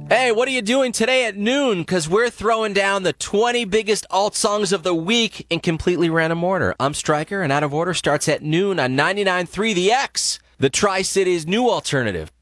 Hey, what are you doing today at noon? Because we're throwing down the 20 biggest alt songs of the week in completely random order. I'm Stryker, and Out of Order starts at noon on 99.3 The X, the Tri-City's new alternative.